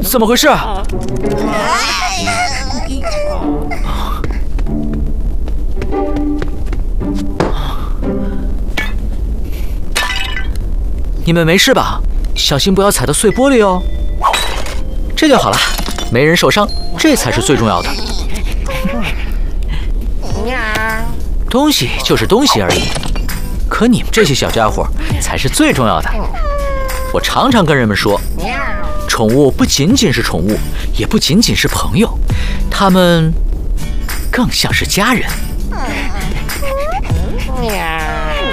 怎么回事？你们没事吧？小心不要踩到碎玻璃哦。这就好了，没人受伤，这才是最重要的。东西就是东西而已，可你们这些小家伙才是最重要的。我常常跟人们说，宠物不仅仅是宠物，也不仅仅是朋友，它们更像是家人。